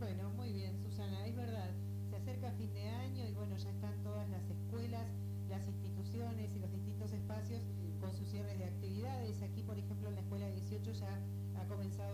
Bueno, muy bien, Susana, es verdad, se acerca fin de año y bueno, ya están todas las escuelas, las instituciones y los distintos espacios con sus cierres de actividades. Aquí, por ejemplo, en la escuela 18 ya ha comenzado